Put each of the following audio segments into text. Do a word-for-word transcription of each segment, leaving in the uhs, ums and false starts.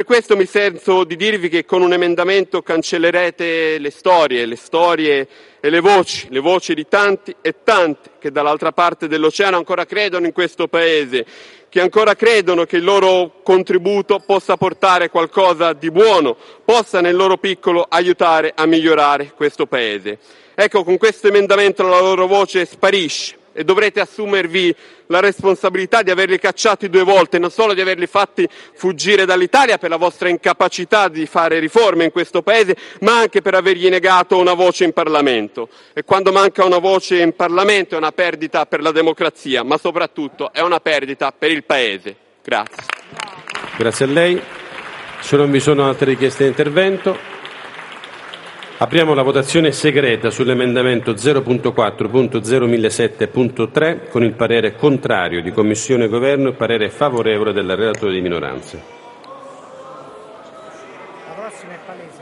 questo mi sento di dirvi che con un emendamento cancellerete le storie, le storie e le voci, le voci di tanti e tanti che dall'altra parte dell'oceano ancora credono in questo Paese, che ancora credono che il loro contributo possa portare qualcosa di buono, possa nel loro piccolo aiutare a migliorare questo Paese. Ecco, con questo emendamento la loro voce sparisce e dovrete assumervi la responsabilità di averli cacciati due volte, non solo di averli fatti fuggire dall'Italia per la vostra incapacità di fare riforme in questo Paese, ma anche per avergli negato una voce in Parlamento. E quando manca una voce in Parlamento è una perdita per la democrazia, ma soprattutto è una perdita per il Paese. Grazie. Grazie a lei. Se non vi sono altre richieste di intervento, apriamo la votazione segreta sull'emendamento zero punto quattro punto zero millesetto punto tre con il parere contrario di Commissione e Governo e parere favorevole del relatore di minoranza. La prossima è palese.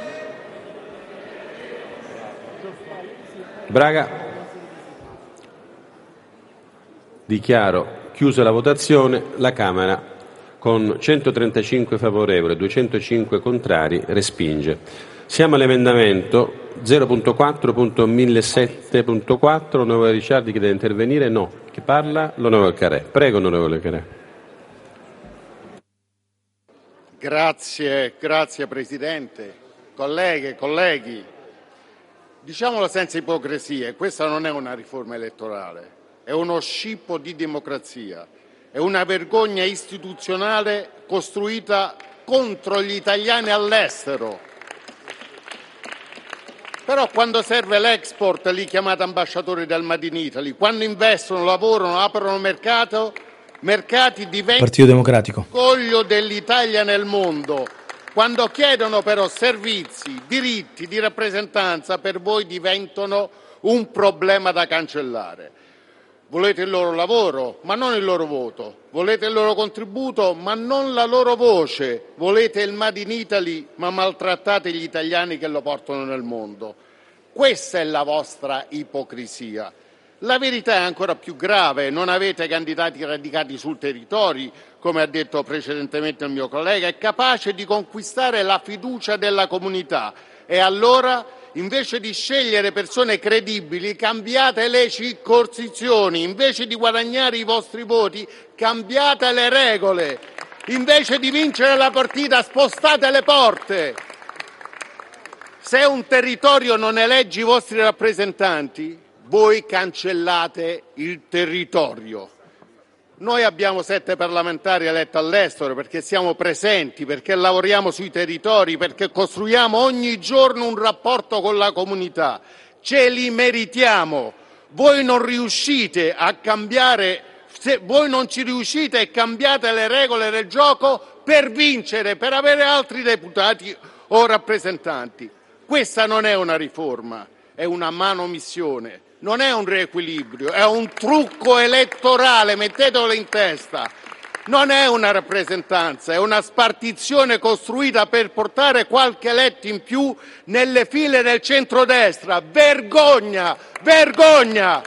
Braga. Dichiaro chiusa la votazione. La Camera, con centotrentacinque favorevoli e duecentocinque contrari, respinge. Siamo all'emendamento zero punto quattro punto millesetto punto quattro. L'onorevole Ricciardi che deve intervenire? No. Chi parla? L'onorevole Carrè. Prego, onorevole Carrè. Grazie, grazie Presidente. Colleghe, colleghi, diciamolo senza ipocrisie, questa non è una riforma elettorale, è uno scippo di democrazia, è una vergogna istituzionale costruita contro gli italiani all'estero. Però quando serve l'export li chiamate ambasciatori del Made in Italy, quando investono, lavorano, aprono mercato, mercati diventano Partito Democratico. l'orgoglio dell'Italia nel mondo. Quando chiedono però servizi, diritti di rappresentanza, per voi diventano un problema da cancellare. Volete il loro lavoro, ma non il loro voto. Volete il loro contributo, ma non la loro voce. Volete il Made in Italy, ma maltrattate gli italiani che lo portano nel mondo. Questa è la vostra ipocrisia. La verità è ancora più grave. Non avete candidati radicati sul territorio, come ha detto precedentemente il mio collega, è capace di conquistare la fiducia della comunità. E allora, invece di scegliere persone credibili, cambiate le circoscrizioni. Invece di guadagnare i vostri voti, cambiate le regole. Invece di vincere la partita, spostate le porte. Se un territorio non elegge i vostri rappresentanti, voi cancellate il territorio. Noi abbiamo sette parlamentari eletti all'estero perché siamo presenti, perché lavoriamo sui territori, perché costruiamo ogni giorno un rapporto con la comunità. Ce li meritiamo. Voi non riuscite a cambiare, se voi non ci riuscite e cambiate le regole del gioco per vincere, per avere altri deputati o rappresentanti. Questa non è una riforma, è una manomissione. Non è un riequilibrio, è un trucco elettorale, mettetelo in testa. Non è una rappresentanza, è una spartizione costruita per portare qualche eletto in più nelle file del centrodestra. Vergogna, vergogna!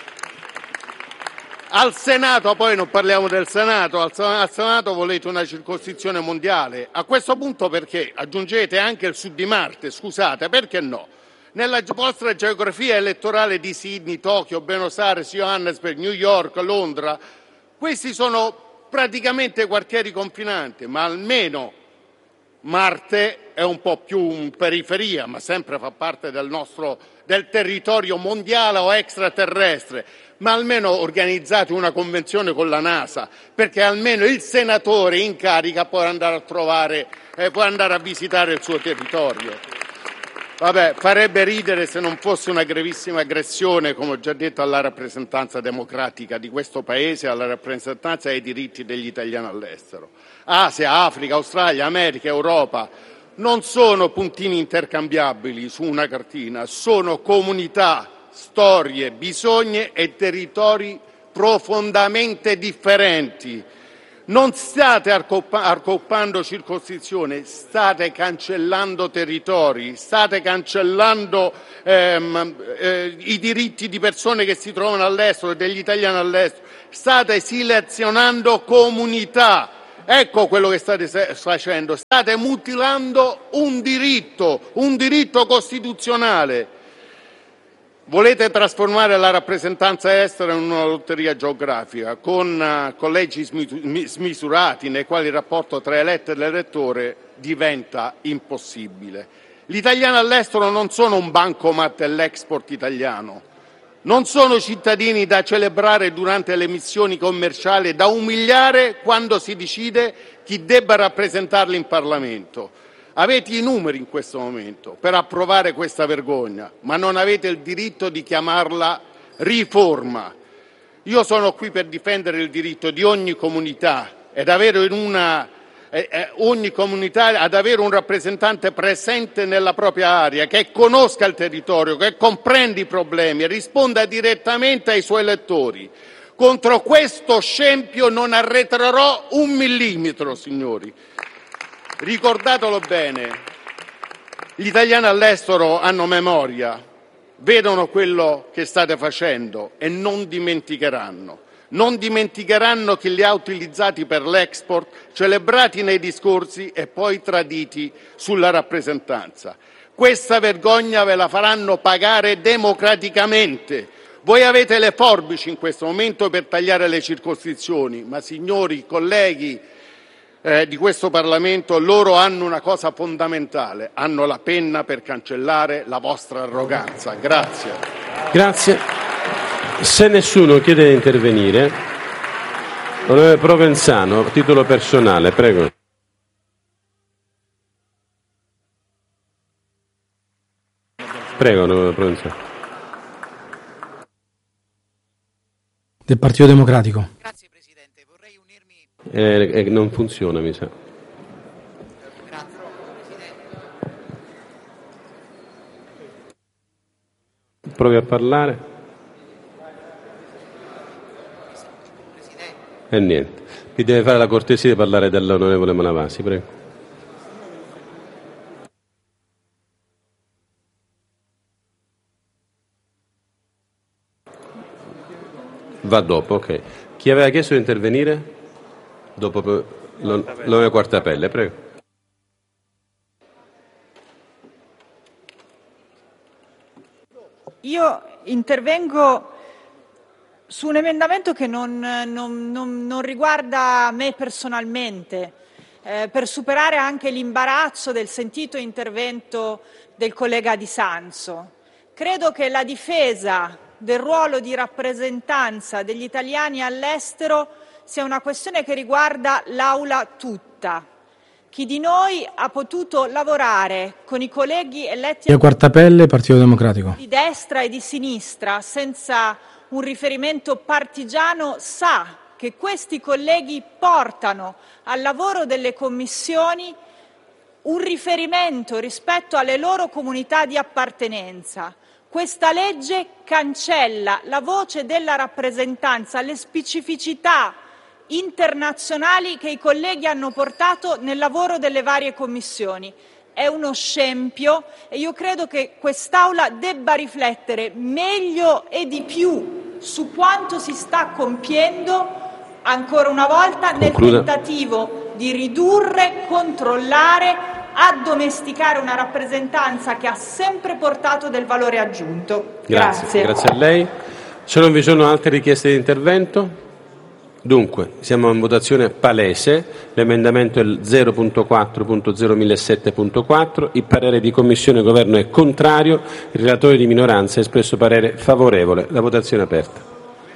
Al Senato, poi non parliamo del Senato, al Senato volete una circoscrizione mondiale. A questo punto perché? Aggiungete anche il Sud di Marte, scusate, perché no? Nella vostra geografia elettorale di Sydney, Tokyo, Buenos Aires, Johannesburg, New York, Londra, questi sono praticamente quartieri confinanti, ma almeno Marte è un po' più in periferia, ma sempre fa parte del nostro del territorio mondiale o extraterrestre. Ma almeno organizzate una convenzione con la NASA, perché almeno il senatore in carica può andare a trovare, eh, può andare a visitare il suo territorio. Vabbè, farebbe ridere se non fosse una gravissima aggressione, come ho già detto, alla rappresentanza democratica di questo Paese, alla rappresentanza e ai diritti degli italiani all'estero. Asia, Africa, Australia, America, Europa non sono puntini intercambiabili su una cartina, sono comunità, storie, bisogni e territori profondamente differenti. Non state accorpando circoscrizioni, state cancellando territori, state cancellando ehm, eh, i diritti di persone che si trovano all'estero, degli italiani all'estero, state selezionando comunità. Ecco quello che state facendo, state mutilando un diritto, un diritto costituzionale. Volete trasformare la rappresentanza estera in una lotteria geografica con collegi smisurati nei quali il rapporto tra eletto e l'elettore diventa impossibile. Gli italiani all'estero non sono un bancomat dell'export italiano, non sono cittadini da celebrare durante le missioni commerciali e da umiliare quando si decide chi debba rappresentarli in Parlamento. Avete i numeri in questo momento per approvare questa vergogna, ma non avete il diritto di chiamarla riforma. Io sono qui per difendere il diritto di ogni comunità ed avere in una, eh, eh, ogni comunità ad avere un rappresentante presente nella propria area, che conosca il territorio, che comprenda i problemi e risponda direttamente ai suoi elettori. Contro questo scempio non arretrerò un millimetro, signori. Ricordatelo bene, gli italiani all'estero hanno memoria, vedono quello che state facendo e non dimenticheranno. Non dimenticheranno chi li ha utilizzati per l'export, celebrati nei discorsi e poi traditi sulla rappresentanza. Questa vergogna ve la faranno pagare democraticamente. Voi avete le forbici in questo momento per tagliare le circoscrizioni, ma signori colleghi, Eh, di questo Parlamento, loro hanno una cosa fondamentale, hanno la penna per cancellare la vostra arroganza. Grazie. Grazie. Se nessuno chiede di intervenire, onorevole Provenzano, a titolo personale, prego. Prego, onorevole Provenzano. Del Partito Democratico. Grazie Presidente, vorrei unirmi. Eh, eh, non funziona, mi sa. Grazie Presidente. Provi a parlare. Presidente. E niente. Vi deve fare la cortesia di parlare dell'onorevole Malavasi, prego. Va dopo, ok. Chi aveva chiesto di intervenire? Dopo l'onorevole Quartapelle, prego. Io intervengo su un emendamento che non, non, non, non riguarda me personalmente, eh, per superare anche l'imbarazzo del sentito intervento del collega Di Sanzo. Credo che la difesa del ruolo di rappresentanza degli italiani all'estero sia una questione che riguarda l'Aula tutta. Chi di noi ha potuto lavorare con i colleghi eletti Quartapelle, Partito Democratico, di destra e di sinistra senza un riferimento partigiano sa che questi colleghi portano al lavoro delle commissioni un riferimento rispetto alle loro comunità di appartenenza. Questa legge cancella la voce della rappresentanza, le specificità internazionali che i colleghi hanno portato nel lavoro delle varie commissioni. È uno scempio e io credo che quest'Aula debba riflettere meglio e di più su quanto si sta compiendo ancora una volta nel Concluda. tentativo di ridurre, controllare, addomesticare una rappresentanza che ha sempre portato del valore aggiunto. Grazie. Grazie a lei. Se non vi sono altre richieste di intervento? Dunque, siamo in votazione palese, l'emendamento è il zero punto quattro punto zero millesettecento punto quattro, il parere di Commissione e Governo è contrario, il relatore di minoranza ha espresso parere favorevole. La votazione è aperta.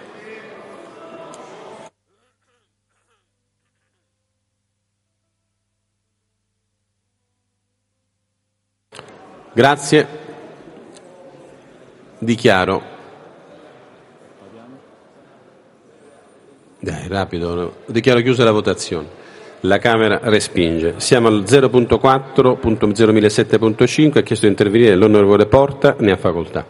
Grazie. Dichiaro. Dai, rapido. No? Dichiaro chiusa la votazione. La Camera respinge. Siamo al zero punto quattro punto zero millesettecento punto cinque. Ha chiesto di intervenire l'onorevole Porta. Ne ha facoltà.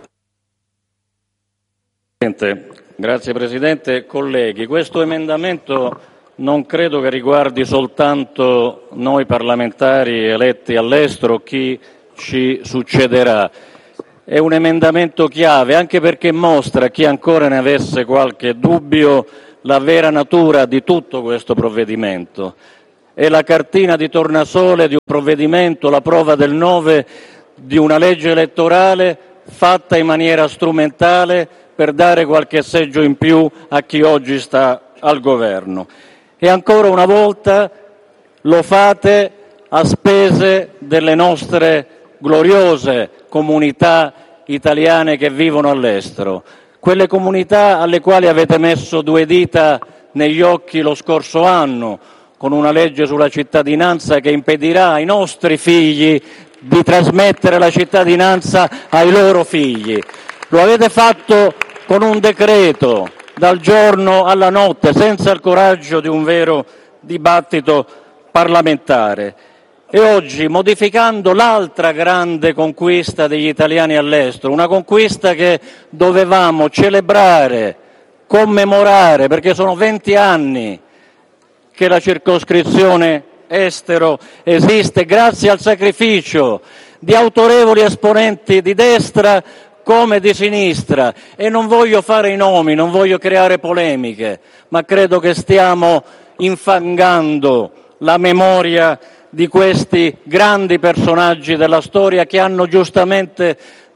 Grazie Presidente. Colleghi, questo emendamento non credo che riguardi soltanto noi parlamentari eletti all'estero, chi ci succederà. È un emendamento chiave anche perché mostra a chi ancora ne avesse qualche dubbio la vera natura di tutto questo provvedimento. è la cartina di tornasole di un provvedimento, la prova del nove di una legge elettorale fatta in maniera strumentale per dare qualche seggio in più a chi oggi sta al governo. E ancora una volta lo fate a spese delle nostre gloriose comunità italiane che vivono all'estero, quelle comunità alle quali avete messo due dita negli occhi lo scorso anno, con una legge sulla cittadinanza che impedirà ai nostri figli di trasmettere la cittadinanza ai loro figli. Lo avete fatto con un decreto, dal giorno alla notte, senza il coraggio di un vero dibattito parlamentare. E oggi, modificando l'altra grande conquista degli italiani all'estero, una conquista che dovevamo celebrare, commemorare, perché sono venti anni che la circoscrizione estero esiste grazie al sacrificio di autorevoli esponenti di destra come di sinistra, e non voglio fare i nomi, non voglio creare polemiche, ma credo che stiamo infangando la memoria di questi grandi personaggi della storia che hanno giustamente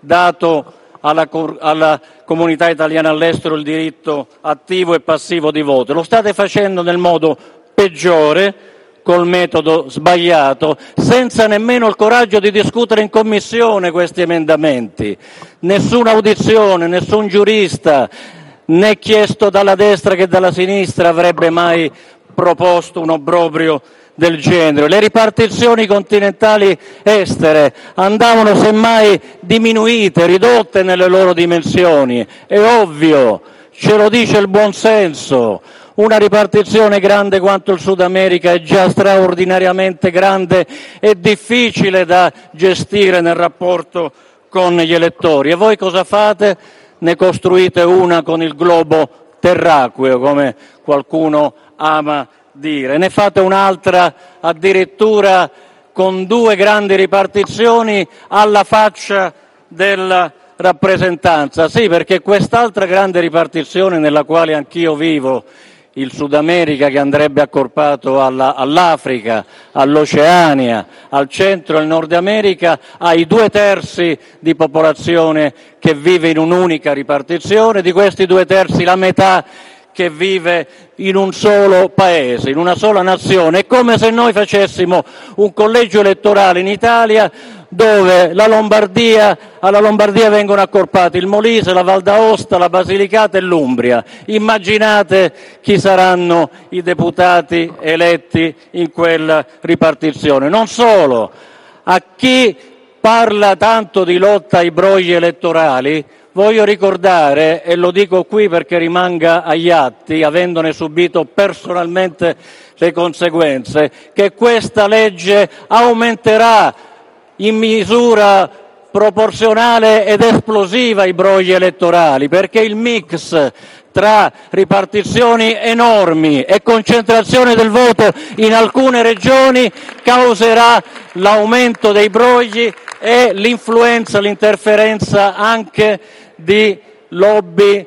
dato alla, alla comunità italiana all'estero il diritto attivo e passivo di voto. Lo state facendo nel modo peggiore, col metodo sbagliato, senza nemmeno il coraggio di discutere in commissione questi emendamenti. Nessuna audizione, nessun giurista, né chiesto dalla destra che dalla sinistra, avrebbe mai proposto un obbrobrio del genere. Le ripartizioni continentali estere andavano semmai diminuite, ridotte nelle loro dimensioni. È ovvio, ce lo dice il buon senso. Una ripartizione grande quanto il Sud America è già straordinariamente grande e difficile da gestire nel rapporto con gli elettori. E voi cosa fate? Ne costruite una con il globo terracqueo, come qualcuno ama dire. Ne fate un'altra addirittura con due grandi ripartizioni alla faccia della rappresentanza. Sì, perché quest'altra grande ripartizione nella quale anch'io vivo, il Sud America che andrebbe accorpato alla, all'Africa, all'Oceania, al centro e al Nord America, ha i due terzi di popolazione che vive in un'unica ripartizione, di questi due terzi la metà che vive in un solo paese, in una sola nazione. È come se noi facessimo un collegio elettorale in Italia dove la Lombardia, alla Lombardia vengono accorpati il Molise, la Val d'Aosta, la Basilicata e l'Umbria. Immaginate chi saranno i deputati eletti in quella ripartizione. Non solo, a chi parla tanto di lotta ai brogli elettorali, voglio ricordare, e lo dico qui perché rimanga agli atti, avendone subito personalmente le conseguenze, che questa legge aumenterà in misura proporzionale ed esplosiva i brogli elettorali, perché il mix tra ripartizioni enormi e concentrazione del voto in alcune regioni causerà l'aumento dei brogli e l'influenza, l'interferenza anche di lobby,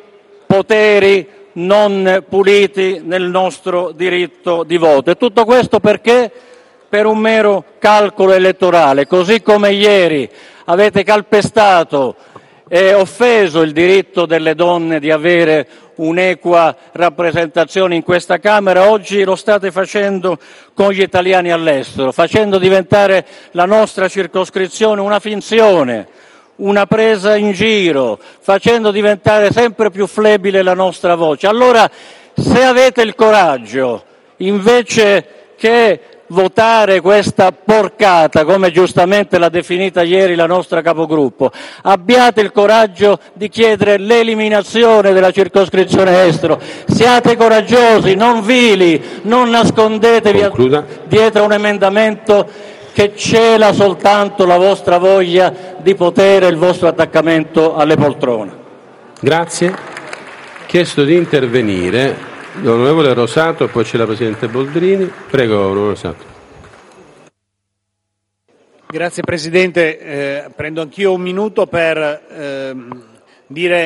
poteri non puliti nel nostro diritto di voto. E tutto questo perché? Per un mero calcolo elettorale, così come ieri avete calpestato e offeso il diritto delle donne di avere un'equa rappresentazione in questa Camera. Oggi lo state facendo con gli italiani all'estero, facendo diventare la nostra circoscrizione una finzione, una presa in giro, facendo diventare sempre più flebile la nostra voce. Allora, se avete il coraggio, invece che votare questa porcata, come giustamente l'ha definita ieri la nostra capogruppo, abbiate il coraggio di chiedere l'eliminazione della circoscrizione estero. Siate coraggiosi, non vili, non nascondetevi Concluda. dietro un emendamento che cela soltanto la vostra voglia di potere e il vostro attaccamento alle poltrone. Grazie. Chiesto di intervenire l'onorevole Rosato, poi c'è la Presidente Boldrini. Prego, onorevole Rosato. Grazie Presidente, eh, prendo anch'io un minuto per eh, dire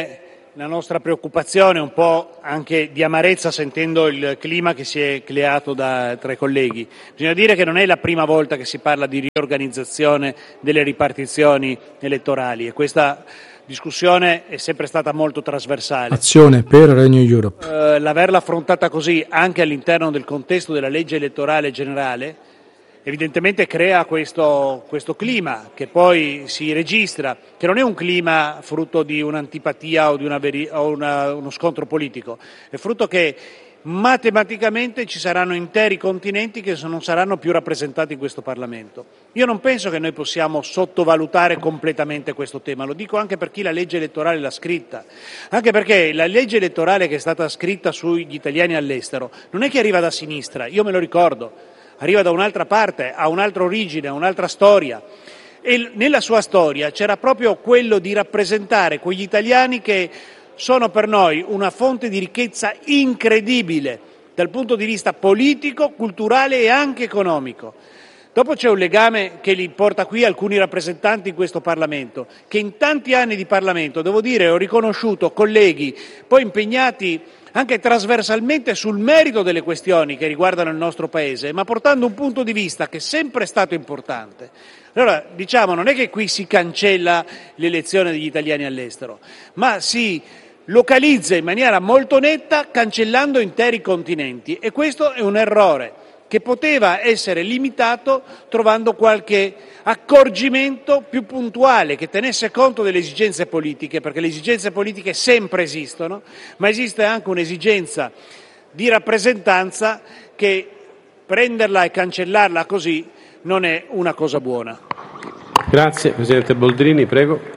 la nostra preoccupazione, un po' anche di amarezza sentendo il clima che si è creato da, tra i colleghi. Bisogna dire che non è la prima volta che si parla di riorganizzazione delle ripartizioni elettorali e questa discussione è sempre stata molto trasversale. Azione per Renew Europe. Eh, l'averla affrontata così anche all'interno del contesto della legge elettorale generale evidentemente crea questo, questo clima che poi si registra, che non è un clima frutto di un'antipatia o di una veri, o una, uno scontro politico, è frutto che matematicamente ci saranno interi continenti che non saranno più rappresentati in questo Parlamento. Io non penso che noi possiamo sottovalutare completamente questo tema, lo dico anche per chi la legge elettorale l'ha scritta, anche perché la legge elettorale che è stata scritta sugli italiani all'estero non è che arriva da sinistra, io me lo ricordo, arriva da un'altra parte, ha un'altra origine, ha un'altra storia e nella sua storia c'era proprio quello di rappresentare quegli italiani che sono per noi una fonte di ricchezza incredibile dal punto di vista politico, culturale e anche economico. Dopo c'è un legame che li porta qui alcuni rappresentanti in questo Parlamento, che in tanti anni di Parlamento, devo dire, ho riconosciuto colleghi poi impegnati anche trasversalmente sul merito delle questioni che riguardano il nostro Paese, ma portando un punto di vista che è sempre stato importante. Allora, diciamo, non è che qui si cancella l'elezione degli italiani all'estero, ma si localizza in maniera molto netta cancellando interi continenti e questo è un errore che poteva essere limitato trovando qualche accorgimento più puntuale che tenesse conto delle esigenze politiche, perché le esigenze politiche sempre esistono, ma esiste anche un'esigenza di rappresentanza che prenderla e cancellarla così non è una cosa buona. Grazie. Presidente Boldrini, prego.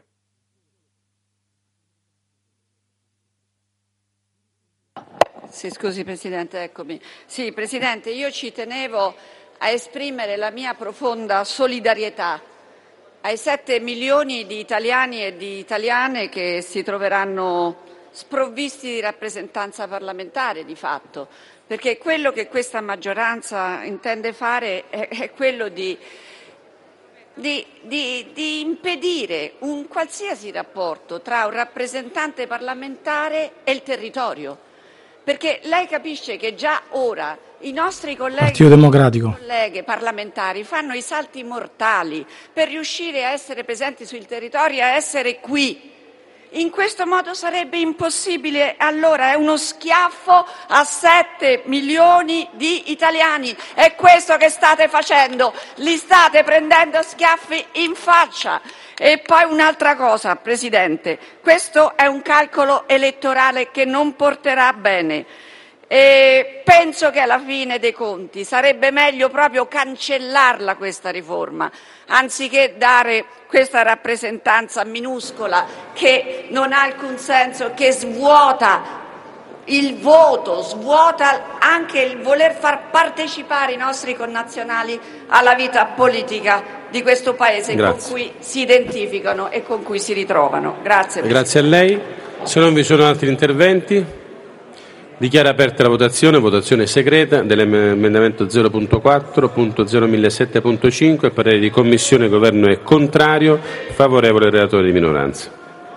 Sì, scusi Presidente, eccomi. Sì, Presidente, io ci tenevo a esprimere la mia profonda solidarietà ai sette milioni di italiani e di italiane che si troveranno sprovvisti di rappresentanza parlamentare di fatto, perché quello che questa maggioranza intende fare è, è quello di, di, di, di impedire un qualsiasi rapporto tra un rappresentante parlamentare e il territorio. Perché lei capisce che già ora i nostri colleghi e colleghe parlamentari fanno i salti mortali per riuscire a essere presenti sul territorio e a essere qui. In questo modo sarebbe impossibile, allora è uno schiaffo a sette milioni di italiani. È questo che state facendo, li state prendendo schiaffi in faccia. E poi un'altra cosa, Presidente, questo è un calcolo elettorale che non porterà bene. E penso che alla fine dei conti sarebbe meglio proprio cancellarla questa riforma, anziché dare questa rappresentanza minuscola che non ha alcun senso, che svuota il voto, svuota anche il voler far partecipare i nostri connazionali alla vita politica di questo Paese. Grazie. Con cui si identificano e con cui si ritrovano. Grazie. Grazie a lei. Se non vi sono altri interventi, dichiaro aperta la votazione, votazione segreta dell'emendamento zero punto quattro punto zero millesetto punto cinque, il parere di Commissione, Governo è contrario, favorevole il relatore di minoranza.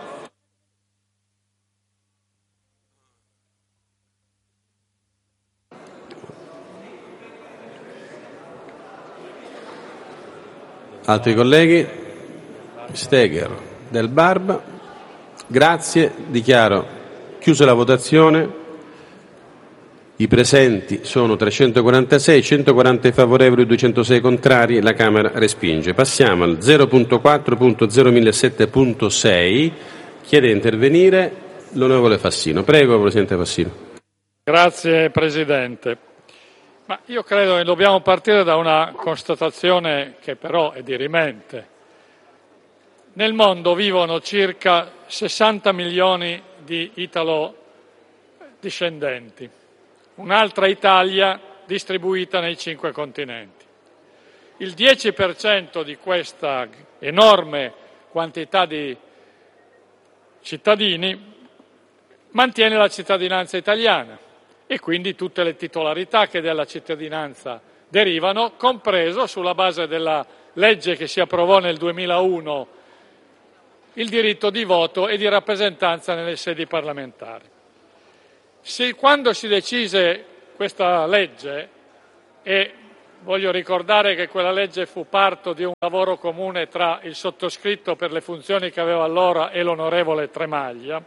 Altri colleghi? Steger, Del Barba. Grazie, dichiaro chiusa la votazione. I presenti sono trecentoquarantasei, centoquaranta favorevoli, duecentosei contrari, la Camera respinge. Passiamo al zero punto quattro punto zero millesetto punto sei, chiede di intervenire l'onorevole Fassino. Prego, Presidente Fassino. Grazie Presidente. Ma io credo che dobbiamo partire da una constatazione che però è dirimente. Nel mondo vivono circa sessanta milioni di italo-discendenti, un'altra Italia distribuita nei cinque continenti. Il dieci per cento di questa enorme quantità di cittadini mantiene la cittadinanza italiana e quindi tutte le titolarità che dalla cittadinanza derivano, compreso sulla base della legge che si approvò nel duemilauno il diritto di voto e di rappresentanza nelle sedi parlamentari. Se, quando si decise questa legge, e voglio ricordare che quella legge fu parto di un lavoro comune tra il sottoscritto per le funzioni che aveva allora e l'onorevole Tremaglia,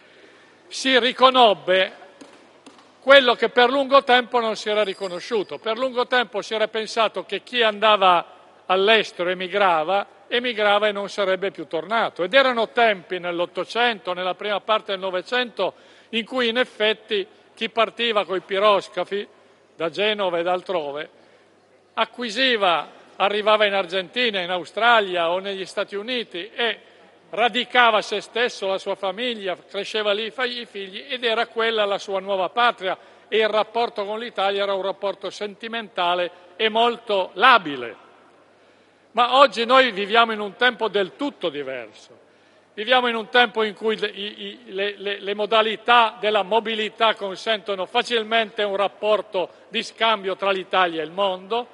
si riconobbe quello che per lungo tempo non si era riconosciuto. Per lungo tempo si era pensato che chi andava all'estero emigrava, emigrava e non sarebbe più tornato. Ed erano tempi nell'Ottocento, nella prima parte del Novecento, in cui in effetti chi partiva coi piroscafi da Genova e da altrove acquisiva, arrivava in Argentina, in Australia o negli Stati Uniti e radicava se stesso, la sua famiglia, cresceva lì i figli ed era quella la sua nuova patria e il rapporto con l'Italia era un rapporto sentimentale e molto labile. Ma oggi noi viviamo in un tempo del tutto diverso. Viviamo in un tempo in cui le, i, le, le, le modalità della mobilità consentono facilmente un rapporto di scambio tra l'Italia e il mondo.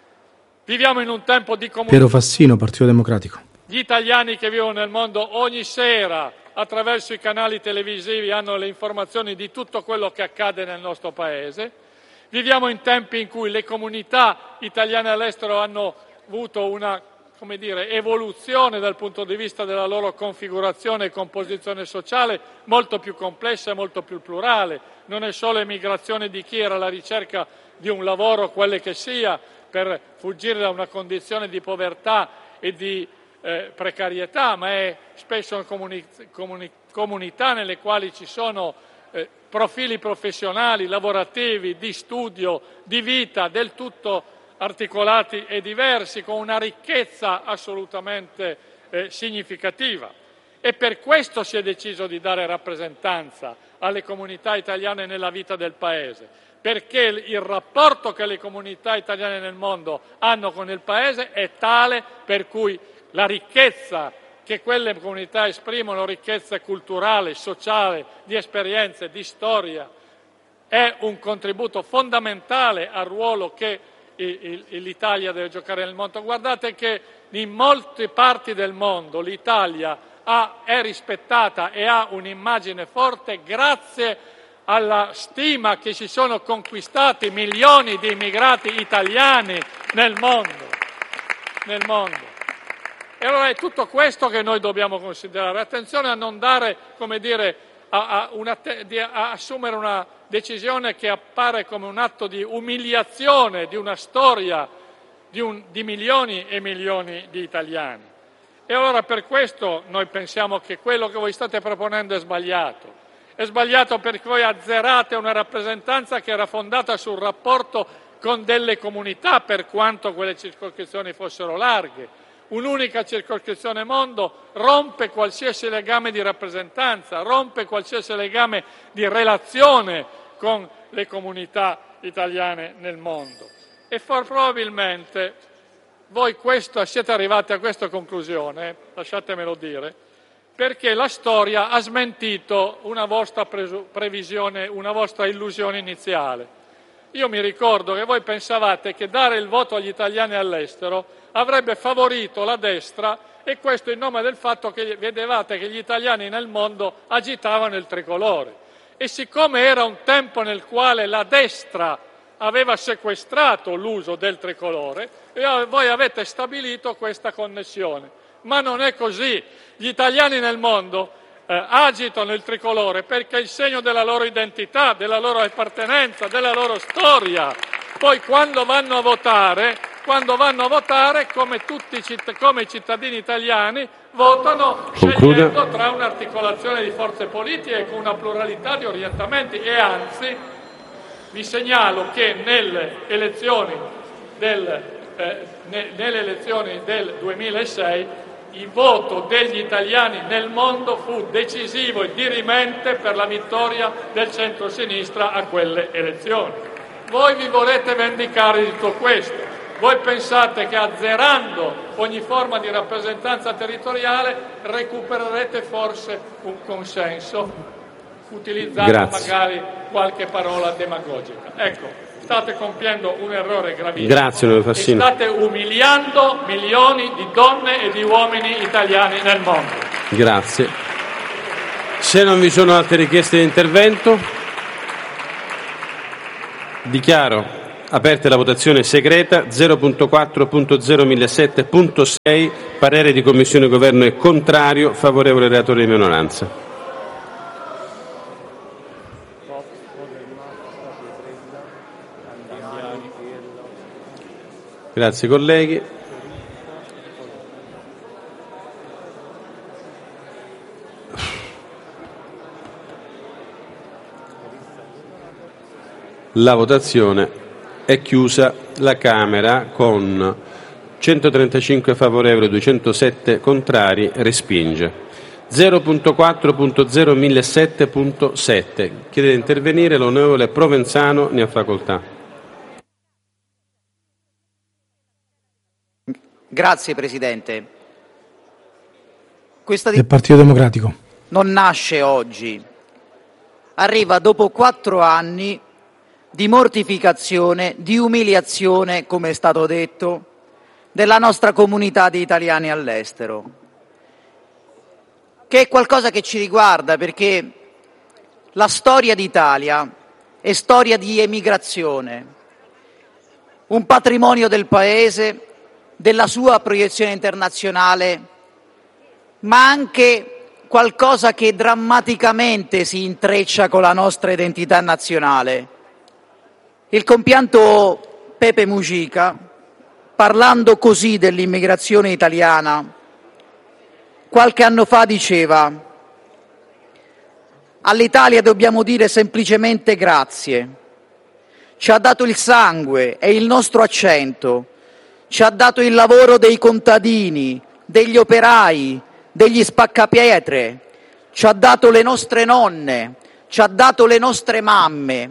Viviamo in un tempo di comunicazione. Piero Fassino, Partito Democratico. Gli italiani che vivono nel mondo ogni sera attraverso i canali televisivi hanno le informazioni di tutto quello che accade nel nostro Paese. Viviamo in tempi in cui le comunità italiane all'estero hanno avuto una, come dire, evoluzione dal punto di vista della loro configurazione e composizione sociale molto più complessa e molto più plurale. Non è solo emigrazione di chi era alla ricerca di un lavoro, quale che sia, per fuggire da una condizione di povertà e di eh, precarietà, ma è spesso comuni- comuni- comunità nelle quali ci sono eh, profili professionali, lavorativi, di studio, di vita, del tutto articolati e diversi, con una ricchezza assolutamente eh, significativa. E per questo si è deciso di dare rappresentanza alle comunità italiane nella vita del Paese, perché il rapporto che le comunità italiane nel mondo hanno con il Paese è tale per cui la ricchezza che quelle comunità esprimono, ricchezza culturale, sociale, di esperienze, di storia, è un contributo fondamentale al ruolo che l'Italia deve giocare nel mondo. Guardate che in molte parti del mondo l'Italia ha, è rispettata e ha un'immagine forte grazie alla stima che si sono conquistati milioni di immigrati italiani nel mondo. Nel mondo. E allora è tutto questo che noi dobbiamo considerare. Attenzione a non dare, come dire, a, a, una, a assumere una decisione che appare come un atto di umiliazione di una storia di, un, di milioni e milioni di italiani. E allora per questo noi pensiamo che quello che voi state proponendo è sbagliato. È sbagliato perché voi azzerate una rappresentanza che era fondata sul rapporto con delle comunità, per quanto quelle circoscrizioni fossero larghe. Un'unica circoscrizione mondo rompe qualsiasi legame di rappresentanza, rompe qualsiasi legame di relazione con le comunità italiane nel mondo. E for probabilmente voi questo, siete arrivati a questa conclusione, lasciatemelo dire, perché la storia ha smentito una vostra presu- previsione, una vostra illusione iniziale. Io mi ricordo che voi pensavate che dare il voto agli italiani all'estero avrebbe favorito la destra, e questo in nome del fatto che vedevate che gli italiani nel mondo agitavano il tricolore. E siccome era un tempo nel quale la destra aveva sequestrato l'uso del tricolore, voi avete stabilito questa connessione. Ma non è così. Gli italiani nel mondo eh, agitano il tricolore perché è il segno della loro identità, della loro appartenenza, della loro storia. Poi quando vanno a votare, quando vanno a votare come tutti come i cittadini italiani, votano scegliendo tra un'articolazione di forze politiche con una pluralità di orientamenti. E anzi, vi segnalo che nelle elezioni del, eh, ne, nelle elezioni del duemilasei il voto degli italiani nel mondo fu decisivo e dirimente per la vittoria del centro-sinistra a quelle elezioni. Voi vi volete vendicare di tutto questo. Voi pensate che azzerando ogni forma di rappresentanza territoriale recupererete forse un consenso, utilizzando Grazie. magari qualche parola demagogica. Ecco, state compiendo un errore gravissimo. Grazie, e state umiliando milioni di donne e di uomini italiani nel mondo. Grazie. Se non vi sono altre richieste di intervento, dichiaro aperta la votazione segreta zero punto quattro punto zero millesetto punto sei, parere di Commissione Governo è contrario, favorevole relatore di minoranza. Grazie colleghi. La votazione è chiusa. La Camera con centotrentacinque favorevoli, duecentosette contrari respinge. zero punto quattro punto zero millesetto punto sette. Chiede di intervenire l'onorevole Provenzano, ne ha facoltà. Grazie Presidente. Questa del Partito Democratico. Non nasce oggi, arriva dopo quattro anni di mortificazione, di umiliazione, come è stato detto, della nostra comunità di italiani all'estero, che è qualcosa che ci riguarda perché la storia d'Italia è storia di emigrazione, un patrimonio del Paese, della sua proiezione internazionale, ma anche qualcosa che drammaticamente si intreccia con la nostra identità nazionale. Il compianto Pepe Mujica, parlando così dell'immigrazione italiana, qualche anno fa diceva: all'Italia dobbiamo dire semplicemente grazie. Ci ha dato il sangue e il nostro accento, ci ha dato il lavoro dei contadini, degli operai, degli spaccapietre, ci ha dato le nostre nonne, ci ha dato le nostre mamme.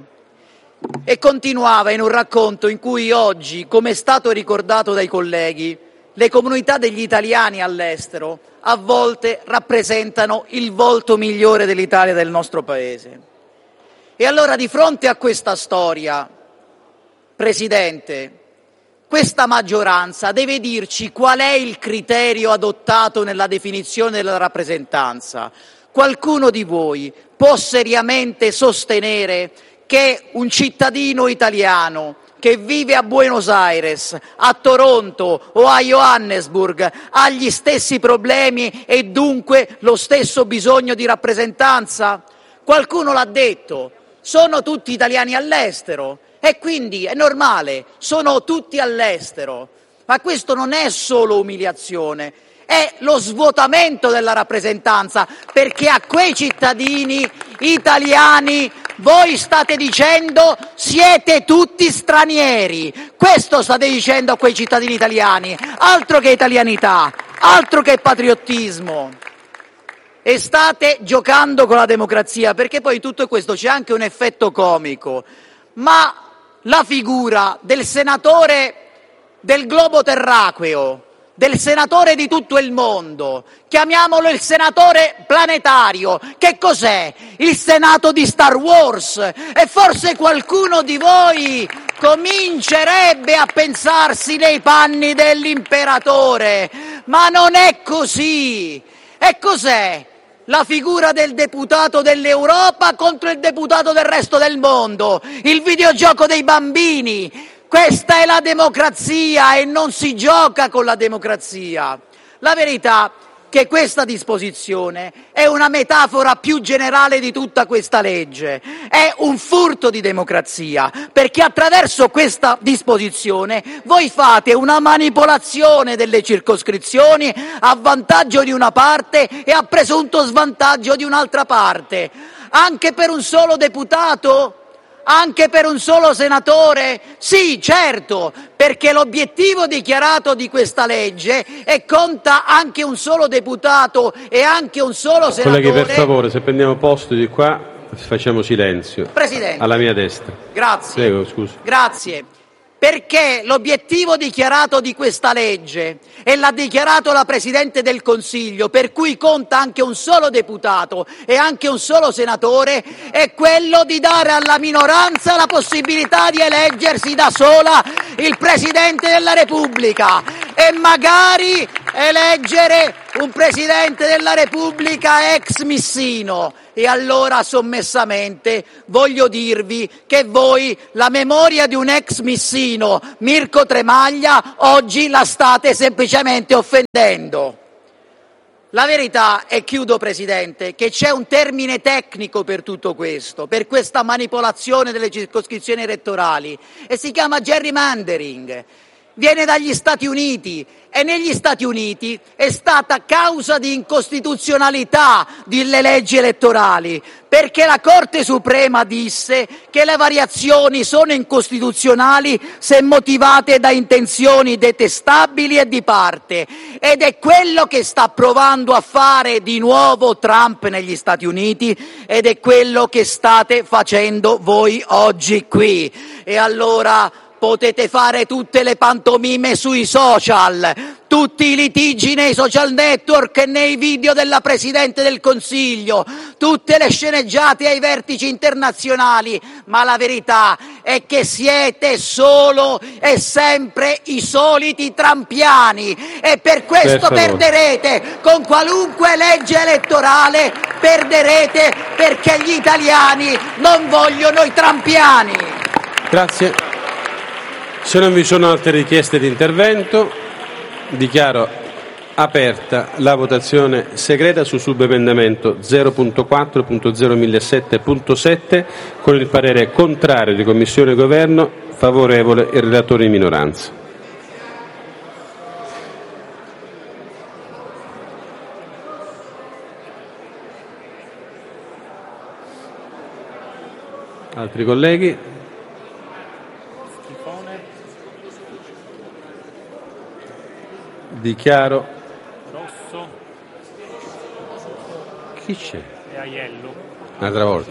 E continuava in un racconto in cui oggi, come è stato ricordato dai colleghi, le comunità degli italiani all'estero a volte rappresentano il volto migliore dell'Italia e del nostro Paese. E allora, di fronte a questa storia, Presidente, questa maggioranza deve dirci qual è il criterio adottato nella definizione della rappresentanza. Qualcuno di voi può seriamente sostenere che un cittadino italiano che vive a Buenos Aires, a Toronto o a Johannesburg ha gli stessi problemi e dunque lo stesso bisogno di rappresentanza? Qualcuno l'ha detto, sono tutti italiani all'estero e quindi è normale, sono tutti all'estero. Ma questo non è solo umiliazione, è lo svuotamento della rappresentanza, perché a quei cittadini italiani voi state dicendo siete tutti stranieri. Questo state dicendo a quei cittadini italiani, altro che italianità, altro che patriottismo. E state giocando con la democrazia, perché poi tutto questo c'è anche un effetto comico. Ma la figura del senatore del globo terracqueo, del senatore di tutto il mondo, chiamiamolo il senatore planetario, che cos'è? Il Senato di Star Wars? E forse qualcuno di voi comincerebbe a pensarsi nei panni dell'imperatore, ma non è così. E cos'è? La figura del deputato dell'Europa contro il deputato del resto del mondo, il videogioco dei bambini. Questa è la democrazia e non si gioca con la democrazia. La verità è che questa disposizione è una metafora più generale di tutta questa legge, è un furto di democrazia, perché attraverso questa disposizione voi fate una manipolazione delle circoscrizioni a vantaggio di una parte e a presunto svantaggio di un'altra parte, anche per un solo deputato? Anche per un solo senatore? Sì, certo, perché l'obiettivo dichiarato di questa legge è conta anche un solo deputato e anche un solo senatore. Colleghi, per favore, se prendiamo posto di qua, facciamo silenzio. Presidente. Alla mia destra. Grazie. Prego, scusi. Grazie. Perché l'obiettivo dichiarato di questa legge, e l'ha dichiarato la Presidente del Consiglio, per cui conta anche un solo deputato e anche un solo senatore, è quello di dare alla minoranza la possibilità di eleggersi da sola il Presidente della Repubblica e magari eleggere un Presidente della Repubblica ex Missino. E allora sommessamente voglio dirvi che voi la memoria di un ex Missino, Mirko Tremaglia, oggi la state semplicemente offendendo. La verità, e chiudo Presidente, che c'è un termine tecnico per tutto questo, per questa manipolazione delle circoscrizioni elettorali, e si chiama gerrymandering. Viene dagli Stati Uniti e negli Stati Uniti è stata causa di incostituzionalità delle leggi elettorali, perché la Corte Suprema disse che le variazioni sono incostituzionali se motivate da intenzioni detestabili e di parte, ed è quello che sta provando a fare di nuovo Trump negli Stati Uniti ed è quello che state facendo voi oggi qui. E allora potete fare tutte le pantomime sui social, tutti i litigi nei social network e nei video della Presidente del Consiglio, tutte le sceneggiate ai vertici internazionali, ma la verità è che siete solo e sempre i soliti trampiani, e per questo Per perderete con qualunque legge elettorale, perderete perché gli italiani non vogliono i trampiani. Grazie. Se non vi sono altre richieste di intervento, dichiaro aperta la votazione segreta sul subemendamento zero punto quattro punto zero millesetto punto sette con il parere contrario di Commissione e Governo, favorevole il relatore di minoranza. Altri colleghi? Dichiaro. Rosso. Chi c'è? E Aiello. Un'altra volta.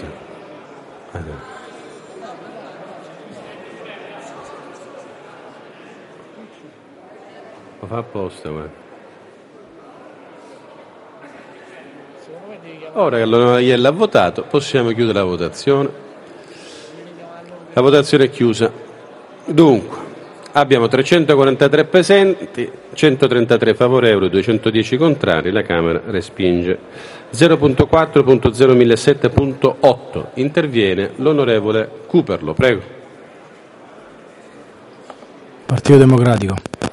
Lo fa apposta, guarda. Ora che l'onorevole Aiello ha votato, possiamo chiudere la votazione. La votazione è chiusa. Dunque, abbiamo trecentoquarantatré presenti, centotrentatré favorevoli, duecentodieci contrari. La Camera respinge. zero punto quattro punto zero millesetto punto otto. Interviene l'onorevole Cuperlo. Prego. Partito Democratico.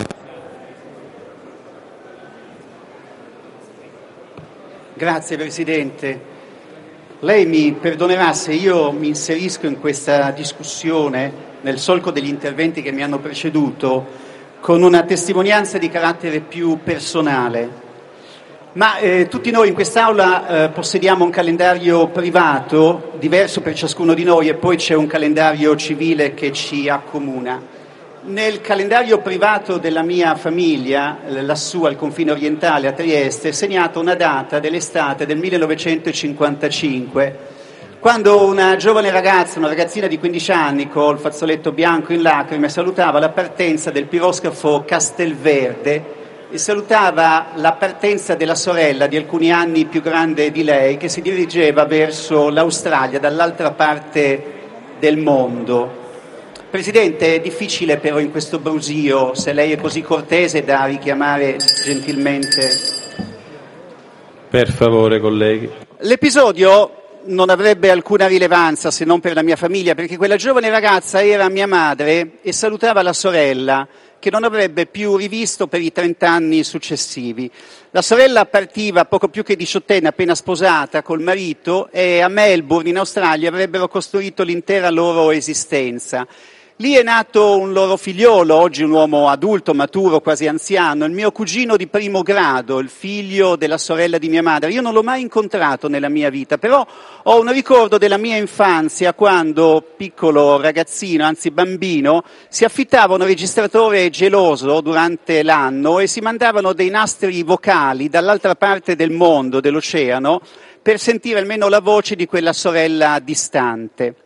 Grazie Presidente. Lei mi perdonerà se io mi inserisco in questa discussione nel solco degli interventi che mi hanno preceduto con una testimonianza di carattere più personale. Ma eh, tutti noi in quest'Aula eh, possediamo un calendario privato diverso per ciascuno di noi e poi c'è un calendario civile che ci accomuna. Nel calendario privato della mia famiglia, lassù al confine orientale a Trieste, è segnata una data dell'estate del millenovecentocinquantacinque, quando una giovane ragazza, una ragazzina di quindici anni col fazzoletto bianco in lacrime, salutava la partenza del piroscafo Castelverde e salutava la partenza della sorella di alcuni anni più grande di lei, che si dirigeva verso l'Australia, dall'altra parte del mondo. Presidente, è difficile però in questo brusio, se lei è così cortese da richiamare gentilmente. Per favore, colleghi. L'episodio non avrebbe alcuna rilevanza se non per la mia famiglia, perché quella giovane ragazza era mia madre e salutava la sorella, che non avrebbe più rivisto per i trent'anni successivi. La sorella partiva poco più che diciottenne, appena sposata col marito, e a Melbourne, in Australia, avrebbero costruito l'intera loro esistenza. Lì è nato un loro figliolo, oggi un uomo adulto, maturo, quasi anziano, il mio cugino di primo grado, il figlio della sorella di mia madre. Io non l'ho mai incontrato nella mia vita, però ho un ricordo della mia infanzia quando, piccolo ragazzino, anzi bambino, si affittava un registratore geloso durante l'anno e si mandavano dei nastri vocali dall'altra parte del mondo, dell'oceano, per sentire almeno la voce di quella sorella distante.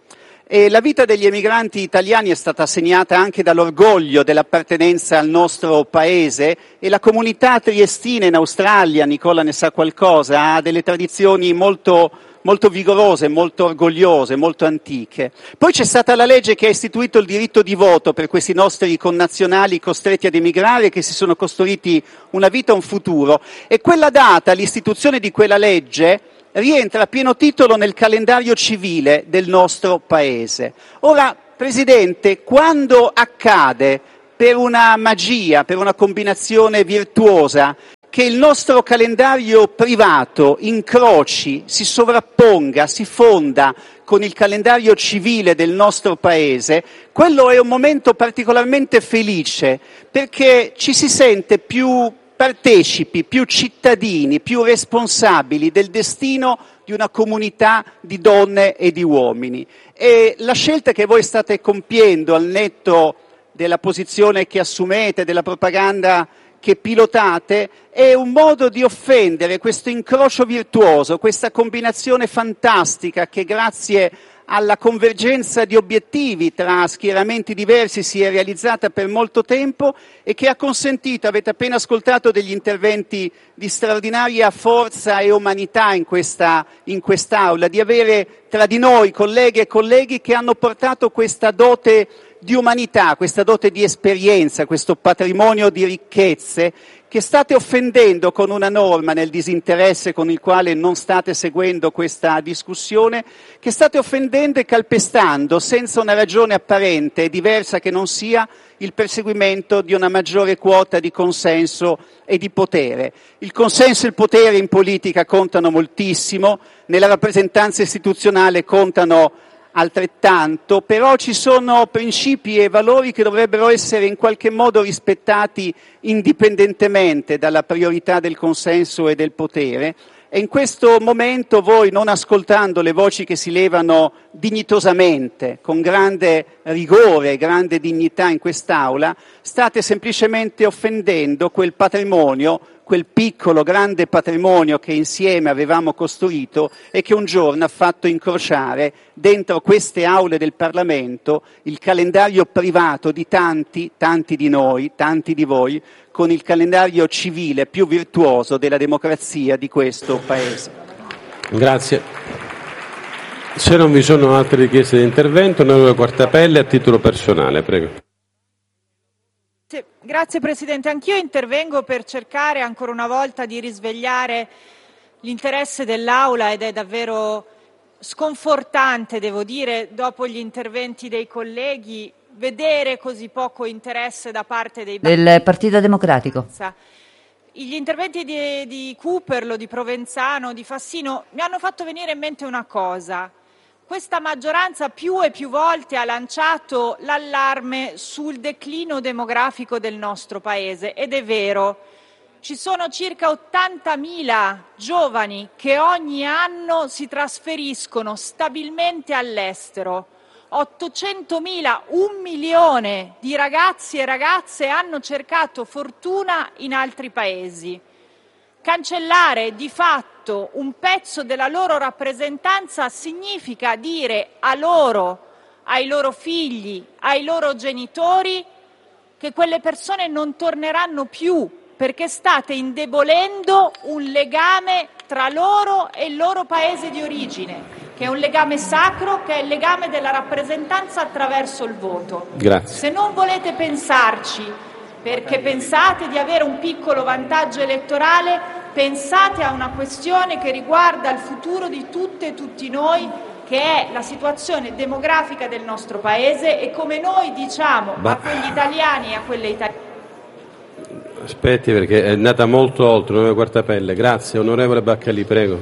E la vita degli emigranti italiani è stata segnata anche dall'orgoglio dell'appartenenza al nostro paese e la comunità triestina in Australia, Nicola ne sa qualcosa, ha delle tradizioni molto, molto vigorose, molto orgogliose, molto antiche. Poi c'è stata la legge che ha istituito il diritto di voto per questi nostri connazionali costretti ad emigrare, che si sono costruiti una vita, un futuro, e quella data, l'istituzione di quella legge, rientra a pieno titolo nel calendario civile del nostro Paese. Ora, Presidente, quando accade per una magia, per una combinazione virtuosa, che il nostro calendario privato incroci, si sovrapponga, si fonda con il calendario civile del nostro Paese, quello è un momento particolarmente felice, perché ci si sente più partecipi, più cittadini, più responsabili del destino di una comunità di donne e di uomini. E la scelta che voi state compiendo, al netto della posizione che assumete, della propaganda che pilotate, è un modo di offendere questo incrocio virtuoso, questa combinazione fantastica che grazie alla convergenza di obiettivi tra schieramenti diversi si è realizzata per molto tempo e che ha consentito, avete appena ascoltato degli interventi di straordinaria forza e umanità in questa, in quest'Aula, di avere tra di noi colleghe e colleghi che hanno portato questa dote di umanità, questa dote di esperienza, questo patrimonio di ricchezze che state offendendo con una norma nel disinteresse con il quale non state seguendo questa discussione, che state offendendo e calpestando senza una ragione apparente e diversa che non sia il perseguimento di una maggiore quota di consenso e di potere. Il consenso e il potere in politica contano moltissimo, nella rappresentanza istituzionale contano altrettanto, però ci sono principi e valori che dovrebbero essere in qualche modo rispettati indipendentemente dalla priorità del consenso e del potere, e in questo momento voi, non ascoltando le voci che si levano dignitosamente, con grande rigore e grande dignità in quest'Aula, state semplicemente offendendo quel patrimonio, quel piccolo, grande patrimonio che insieme avevamo costruito e che un giorno ha fatto incrociare dentro queste aule del Parlamento il calendario privato di tanti, tanti di noi, tanti di voi, con il calendario civile più virtuoso della democrazia di questo Paese. Grazie. Se non vi sono altre richieste di intervento, onorevole Quartapelle, a titolo personale, prego. Sì, grazie Presidente, anch'io intervengo per cercare ancora una volta di risvegliare l'interesse dell'Aula, ed è davvero sconfortante, devo dire, dopo gli interventi dei colleghi, vedere così poco interesse da parte dei del Partito Democratico. Gli interventi di, di Cooperlo, di Provenzano, di Fassino mi hanno fatto venire in mente una cosa. Questa maggioranza più e più volte ha lanciato l'allarme sul declino demografico del nostro Paese, ed è vero. Ci sono circa ottantamila giovani che ogni anno si trasferiscono stabilmente all'estero. ottocentomila, un milione di ragazzi e ragazze hanno cercato fortuna in altri paesi. Cancellare di fatto un pezzo della loro rappresentanza significa dire a loro, ai loro figli, ai loro genitori che quelle persone non torneranno più, perché state indebolendo un legame tra loro e il loro paese di origine, che è un legame sacro, che è il legame della rappresentanza attraverso il voto. Grazie. Se non volete pensarci, perché pensate di avere un piccolo vantaggio elettorale, pensate a una questione che riguarda il futuro di tutte e tutti noi, che è la situazione demografica del nostro Paese, e come noi diciamo bah. a quegli italiani e a quelle italiane. Aspetti, perché è andata molto oltre, onorevole Quartapelle. Grazie. Onorevole Baccalì, prego.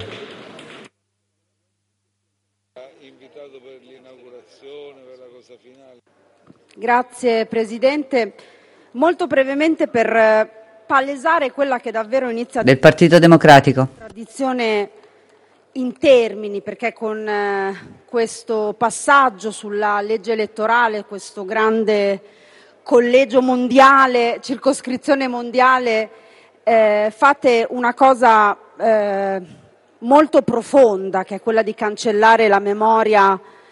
Invitato per l'inaugurazione, per la cosa finale. Grazie Presidente. Molto brevemente per palesare quella che davvero inizia del Partito Democratico. Tradizione in termini, perché con eh, questo passaggio sulla legge elettorale, questo grande collegio mondiale, circoscrizione mondiale, eh, fate una cosa eh, molto profonda, che è quella di cancellare la memoria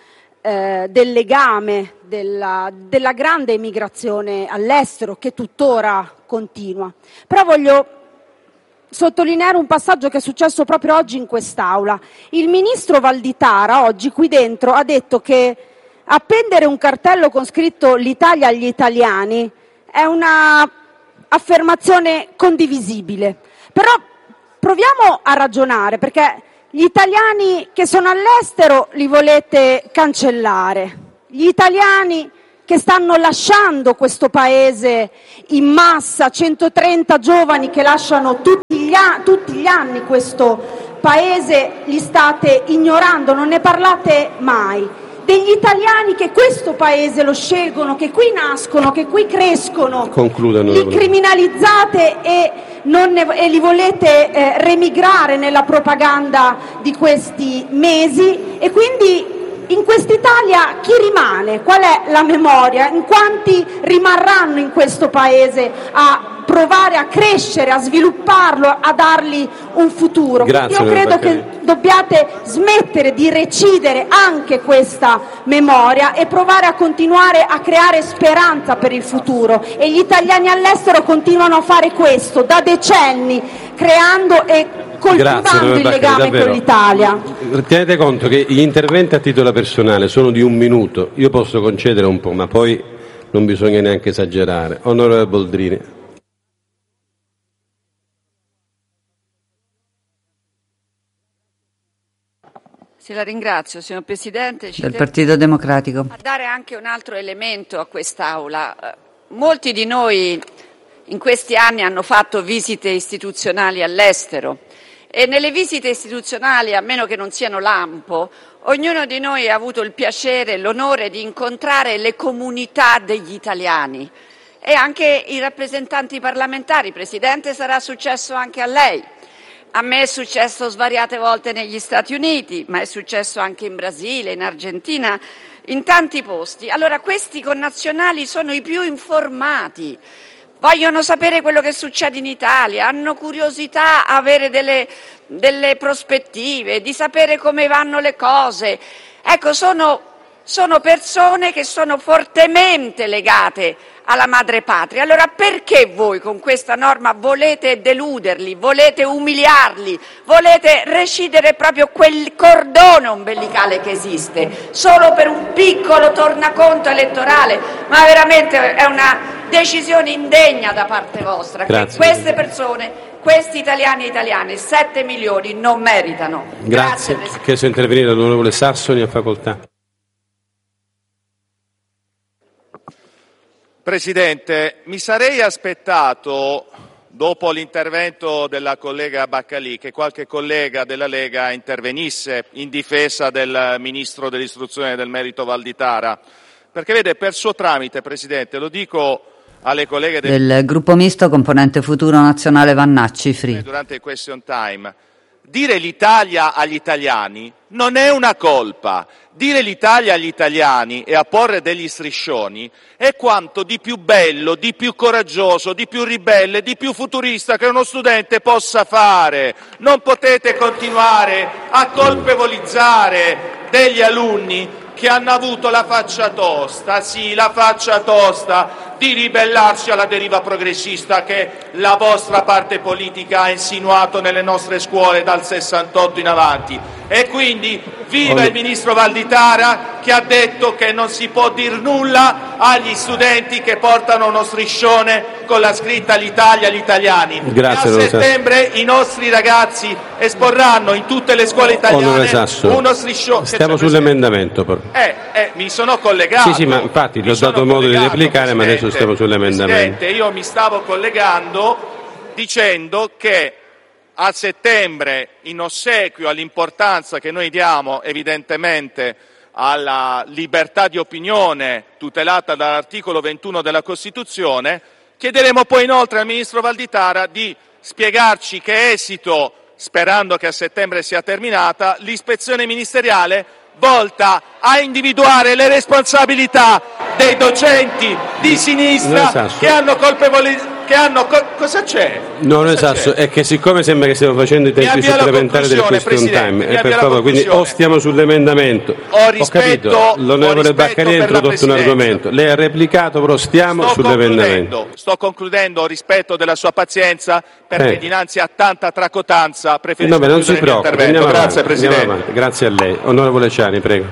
eh, del legame della, della grande emigrazione all'estero che tuttora continua. Però voglio sottolineare un passaggio che è successo proprio oggi in quest'Aula. Il ministro Valditara oggi qui dentro ha detto che appendere un cartello con scritto l'Italia agli italiani è una affermazione condivisibile. Però proviamo a ragionare, perché gli italiani che sono all'estero li volete cancellare, gli italiani che stanno lasciando questo paese in massa, centotrenta giovani che lasciano tutti gli, a- tutti gli anni questo paese, li state ignorando, non ne parlate mai. Degli italiani che questo paese lo scelgono, che qui nascono, che qui crescono, Concludano, li criminalizzate e, non ne, e li volete eh, remigrare nella propaganda di questi mesi, e quindi in quest'Italia chi rimane? Qual è la memoria? In quanti rimarranno in questo paese a provare a crescere, a svilupparlo, a dargli un futuro? Grazie, Io credo Baccalì. che dobbiate smettere di recidere anche questa memoria e provare a continuare a creare speranza per il futuro, e gli italiani all'estero continuano a fare questo da decenni, creando e coltivando il legame con l'Italia. Tenete conto che gli interventi a titolo personale sono di un minuto, io posso concedere un po', ma poi non bisogna neanche esagerare. Onorevole Boldrini. Sì, la ringrazio, signor Presidente. Ci Del tengo Partito Democratico. a dare anche un altro elemento a quest'Aula. Eh, Molti di noi in questi anni hanno fatto visite istituzionali all'estero, e nelle visite istituzionali, a meno che non siano lampo, ognuno di noi ha avuto il piacere e l'onore di incontrare le comunità degli italiani e anche i rappresentanti parlamentari. Presidente, sarà successo anche a lei. A me è successo svariate volte negli Stati Uniti, ma è successo anche in Brasile, in Argentina, in tanti posti. Allora, questi connazionali sono i più informati, vogliono sapere quello che succede in Italia, hanno curiosità a avere delle, delle prospettive, di sapere come vanno le cose. Ecco, sono, sono persone che sono fortemente legate alla madrepatria. Allora perché voi con questa norma volete deluderli, volete umiliarli, volete recidere proprio quel cordone ombelicale che esiste, solo per un piccolo tornaconto elettorale? Ma veramente è una decisione indegna da parte vostra. Grazie. Che queste persone, questi italiani e italiane, sette milioni, non meritano. Grazie. Grazie, Chiesto intervenire l'onorevole Sassoni, a facoltà. Presidente, mi sarei aspettato, dopo l'intervento della collega Baccalì, che qualche collega della Lega intervenisse in difesa del Ministro dell'Istruzione e del Merito Valditara, perché vede, per suo tramite, Presidente, lo dico alle colleghe del, Del gruppo misto componente Futuro Nazionale Vannacci, Free. durante il question time, dire l'Italia agli italiani non è una colpa. Dire l'Italia agli italiani e a porre degli striscioni è quanto di più bello, di più coraggioso, di più ribelle, di più futurista che uno studente possa fare. Non potete continuare a colpevolizzare degli alunni che hanno avuto la faccia tosta, sì, la faccia tosta, di ribellarsi alla deriva progressista che la vostra parte politica ha insinuato nelle nostre scuole dal sessantotto in avanti. E quindi viva il Ministro Valditara, che ha detto che non si può dir nulla agli studenti che portano uno striscione con la scritta l'Italia agli italiani. Grazie, e a settembre i nostri ragazzi esporranno in tutte le scuole italiane uno striscione. Stiamo sull'emendamento però. Eh, eh, mi sono collegato. Sì, sì, ma infatti ti ho dato modo di replicare, ma adesso stiamo sull'emendamento. Presidente, io mi stavo collegando dicendo che a settembre, in ossequio all'importanza che noi diamo evidentemente alla libertà di opinione tutelata dall'articolo ventuno della Costituzione, chiederemo poi inoltre al Ministro Valditara di spiegarci che esito, sperando che a settembre sia terminata, l'ispezione ministeriale volta a individuare le responsabilità dei docenti di sinistra che hanno colpevolizzato che che hanno... Co- cosa c'è? Non cosa esatto, c'è? è che siccome sembra che stiamo facendo i tempi supplementari del question time, e per favore, quindi o stiamo sull'emendamento, ho, ho capito, l'onorevole Baccalì ha introdotto un argomento, lei ha replicato, però stiamo sto sull'emendamento. Concludendo, sto concludendo, ho rispetto della sua pazienza, perché Eh. dinanzi a tanta tracotanza preferisco No, beh, non si chiudere il mio preoccupi, intervento. andiamo Grazie avanti, andiamo Presidente. avanti. Grazie a lei. Onorevole Ciani, prego.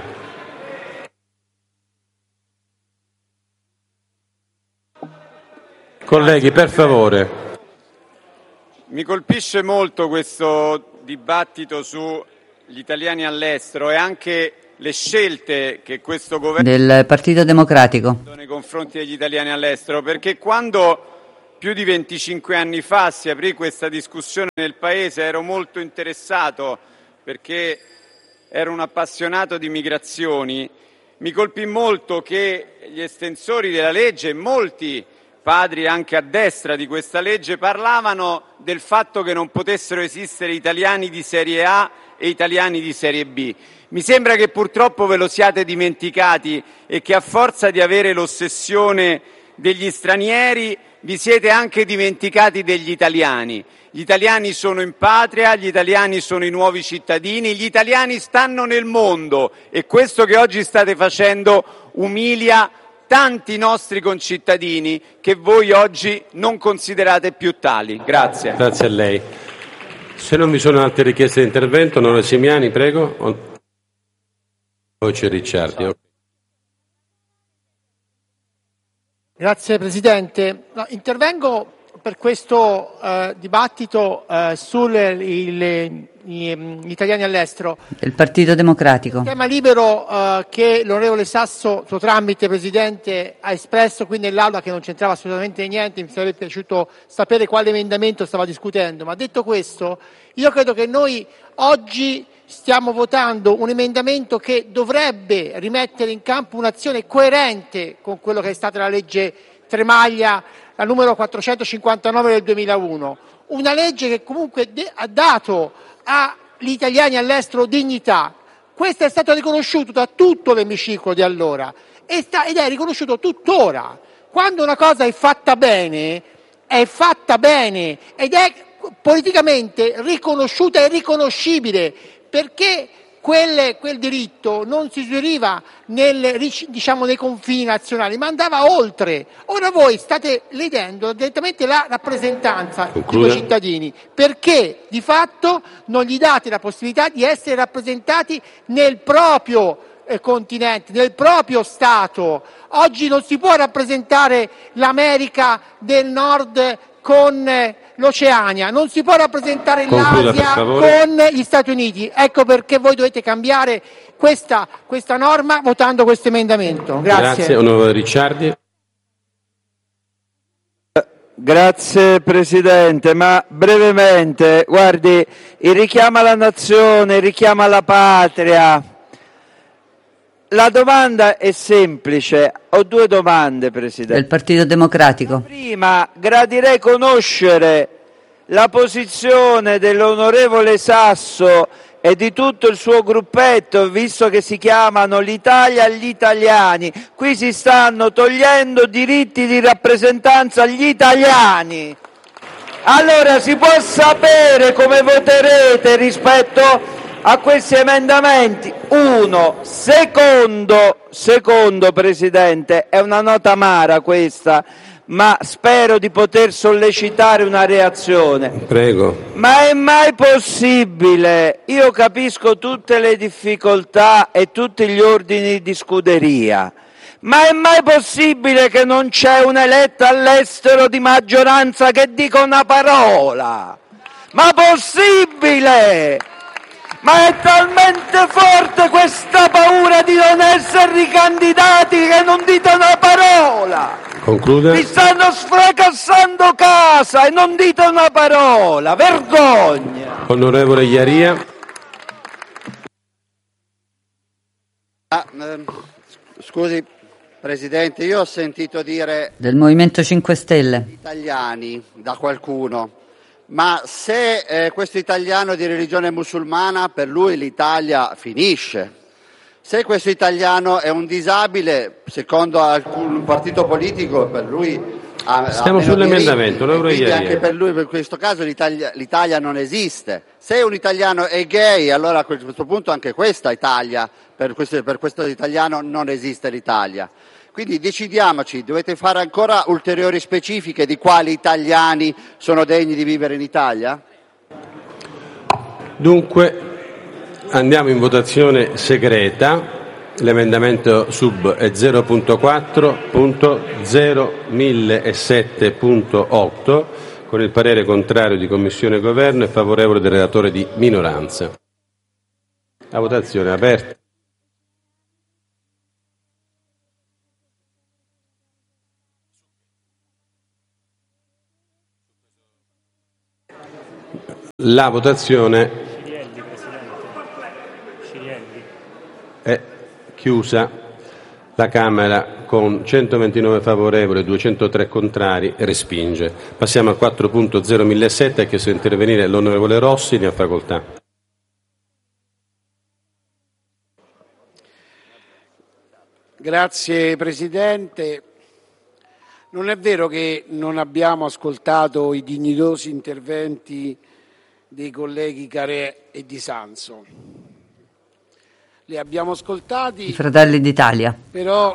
Colleghi, per favore. Mi colpisce molto questo dibattito sugli italiani all'estero e anche le scelte che questo governo Del Partito Democratico. nei confronti degli italiani all'estero, perché quando più di venticinque anni fa si aprì questa discussione nel Paese ero molto interessato, perché ero un appassionato di migrazioni. Mi colpì molto che gli estensori della legge, molti padri anche a destra di questa legge, parlavano del fatto che non potessero esistere italiani di serie A e italiani di serie B. Mi sembra che purtroppo ve lo siate dimenticati e che a forza di avere l'ossessione degli stranieri vi siete anche dimenticati degli italiani. Gli italiani sono in patria, gli italiani sono i nuovi cittadini, gli italiani stanno nel mondo e questo che oggi state facendo umilia tanti nostri concittadini che voi oggi non considerate più tali. Grazie. Grazie a lei. Se non vi sono altre richieste di intervento, onorevole Simiani, prego. Poi c'è Ricciardi. Grazie Presidente. No, intervengo per questo eh, dibattito eh, sugli gli italiani all'estero. Del Partito Democratico. Tema libero eh, che l'onorevole Sasso, suo tramite Presidente, ha espresso qui nell'Aula, che non c'entrava assolutamente niente. Mi sarebbe piaciuto sapere quale emendamento stava discutendo. Ma detto questo, io credo che noi oggi stiamo votando un emendamento che dovrebbe rimettere in campo un'azione coerente con quello che è stata la legge Tremaglia, la numero quattrocentocinquantanove del duemilauno, una legge che comunque de- ha dato agli italiani all'estero dignità. Questo è stato riconosciuto da tutto l'emiciclo di allora e sta- ed è riconosciuto tuttora. Quando una cosa è fatta bene, è fatta bene ed è politicamente riconosciuta e riconoscibile, perché quel, quel diritto non si esuriva nel, diciamo, nei confini nazionali, ma andava oltre. Ora voi state ledendo direttamente la rappresentanza Concluda. di quei cittadini, perché di fatto non gli date la possibilità di essere rappresentati nel proprio eh, continente, nel proprio Stato. Oggi non si può rappresentare l'America del Nord con eh, l'Oceania, non si può rappresentare Concluda, l'Asia per favore. con gli Stati Uniti. Ecco perché voi dovete cambiare questa, questa norma votando questo emendamento. Grazie. Grazie, onorevole Ricciardi. Grazie Presidente, ma brevemente, guardi, il richiamo alla nazione, il richiamo alla patria. La domanda è semplice, ho due domande Presidente. Del Partito Democratico. Prima, gradirei conoscere la posizione dell'onorevole Sasso e di tutto il suo gruppetto, visto che si chiamano l'Italia agli italiani. Qui si stanno togliendo diritti di rappresentanza agli italiani. Allora si può sapere come voterete rispetto a questi emendamenti? Uno. Secondo, secondo Presidente, è una nota amara questa, ma spero di poter sollecitare una reazione. Prego. Ma è mai possibile? Io capisco tutte le difficoltà e tutti gli ordini di scuderia, ma è mai possibile che non c'è un eletto all'estero di maggioranza che dica una parola? Ma possibile? Ma è talmente forte questa paura di non essere ricandidati che non dite una parola. Concluda. Vi stanno sfracassando casa e non dite una parola. Vergogna. Onorevole Iaria. Ah, ehm, scusi Presidente, io ho sentito dire Del Movimento cinque Stelle. italiani da qualcuno. Ma se eh, questo italiano è di religione musulmana, per lui l'Italia finisce. Se questo italiano è un disabile, secondo alcun partito politico, per lui A, Stiamo a sull'emendamento, lo quindi ieri. anche per lui, per questo caso, l'Italia, l'Italia non esiste. Se un italiano è gay, allora a questo punto anche questa Italia, per questo, per questo italiano non esiste l'Italia. Quindi decidiamoci, dovete fare ancora ulteriori specifiche di quali italiani sono degni di vivere in Italia? Dunque, andiamo in votazione segreta. L'emendamento sub è zero punto quattro punto zero mille sette punto otto con il parere contrario di Commissione e Governo e favorevole del relatore di minoranza. La votazione è aperta. La votazione è chiusa. La Camera con centoventinove favorevoli e duecentotré contrari respinge. Passiamo al quattro punto zero mille sette, ha chiesto di intervenire l'onorevole Rossi, ne ha facoltà. Grazie Presidente. Non è vero che non abbiamo ascoltato i dignitosi interventi dei colleghi Carè e Di Sanzo. Li abbiamo ascoltati. I Fratelli d'Italia. Però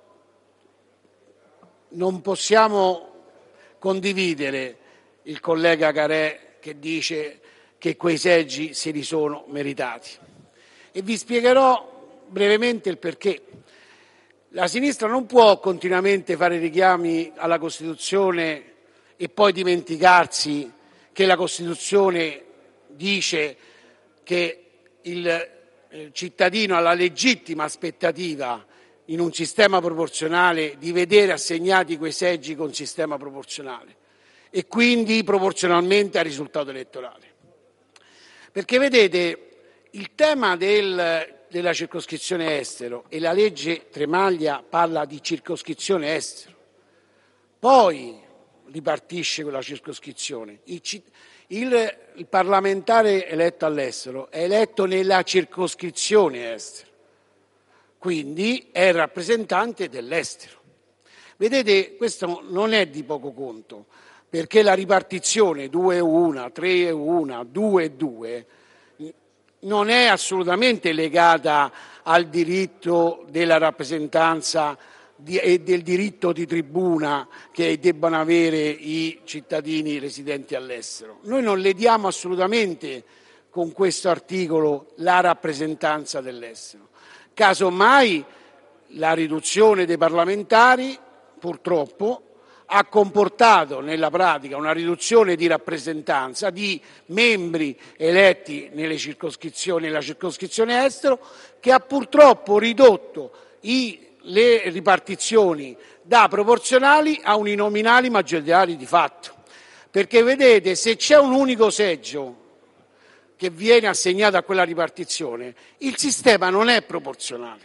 non possiamo condividere il collega Carè che dice che quei seggi se li sono meritati. E vi spiegherò brevemente il perché. La sinistra non può continuamente fare richiami alla Costituzione e poi dimenticarsi che la Costituzione dice che il cittadino ha la legittima aspettativa in un sistema proporzionale di vedere assegnati quei seggi con sistema proporzionale e quindi proporzionalmente al risultato elettorale. Perché vedete, il tema del, della circoscrizione estero e la legge Tremaglia parla di circoscrizione estero, poi ripartisce quella circoscrizione. Il, il, il parlamentare eletto all'estero è eletto nella circoscrizione estero, quindi è rappresentante dell'estero. Vedete, questo non è di poco conto, perché la ripartizione due e uno, tre e uno, due e due non è assolutamente legata al diritto della rappresentanza di, e del diritto di tribuna che debbano avere i cittadini residenti all'estero. Noi non le diamo assolutamente con questo articolo la rappresentanza dell'estero. Casomai la riduzione dei parlamentari, purtroppo, ha comportato nella pratica una riduzione di rappresentanza di membri eletti nelle circoscrizioni, nella circoscrizione estero, che ha purtroppo ridotto i le ripartizioni da proporzionali a uninominali maggioritari di fatto. Perché vedete, se c'è un unico seggio che viene assegnato a quella ripartizione, il sistema non è proporzionale.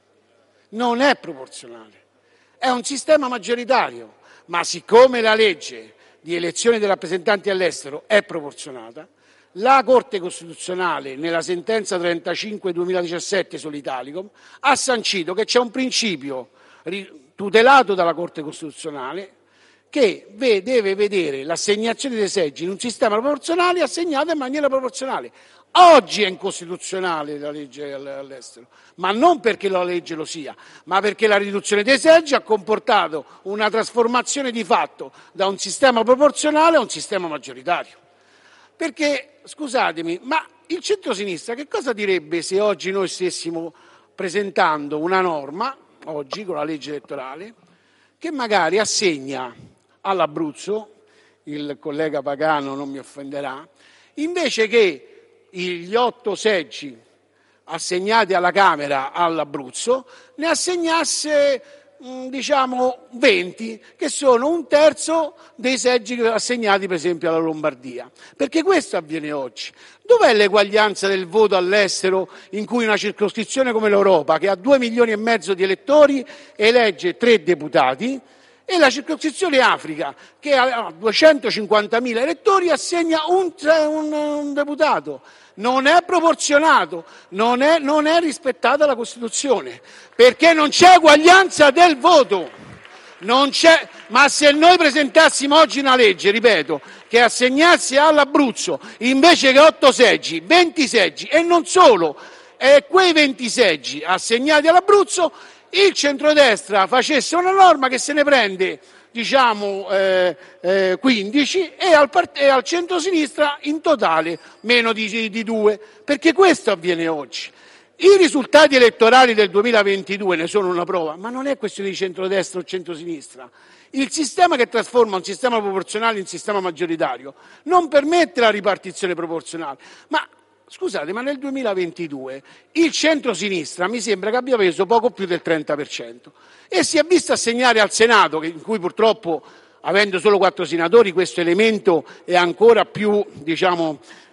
Non è proporzionale. È un sistema maggioritario, ma siccome la legge di elezione dei rappresentanti all'estero è proporzionata, la Corte Costituzionale, nella sentenza trentacinque duemiladiciassette sull'Italicum, ha sancito che c'è un principio tutelato dalla Corte Costituzionale che deve vedere l'assegnazione dei seggi in un sistema proporzionale assegnata in maniera proporzionale. Oggi è incostituzionale la legge all'estero, ma non perché la legge lo sia, ma perché la riduzione dei seggi ha comportato una trasformazione di fatto da un sistema proporzionale a un sistema maggioritario. Perché, scusatemi, ma il centrosinistra che cosa direbbe se oggi noi stessimo presentando una norma, oggi con la legge elettorale, che magari assegna all'Abruzzo, il collega Pagano non mi offenderà, invece che gli otto seggi assegnati alla Camera all'Abruzzo, ne assegnasse diciamo venti, che sono un terzo dei seggi assegnati per esempio alla Lombardia. Perché questo avviene oggi. Dov'è l'eguaglianza del voto all'estero in cui una circoscrizione come l'Europa, che ha due milioni e mezzo di elettori, elegge tre deputati, e la circoscrizione Africa, che ha duecentocinquantamila elettori, assegna un, un, un deputato? Non è proporzionato, non è, non è rispettata la Costituzione, perché non c'è eguaglianza del voto, non c'è, Ma se noi presentassimo oggi una legge, ripeto, che assegnasse all'Abruzzo invece che otto seggi, venti seggi, e non solo, e quei venti seggi assegnati all'Abruzzo, il centrodestra facesse una norma che se ne prende, diciamo, eh, eh, quindici e al, part- e al centrosinistra in totale meno di, di due, perché questo avviene oggi. I risultati elettorali del duemilaventidue ne sono una prova, ma non è questione di centrodestra o centrosinistra. Il sistema che trasforma un sistema proporzionale in sistema maggioritario non permette la ripartizione proporzionale. Ma scusate, ma nel duemilaventidue il centrosinistra mi sembra che abbia preso poco più del trenta per cento e si è visto assegnare al Senato, in cui purtroppo, avendo solo quattro senatori, questo elemento è ancora più, diciamo,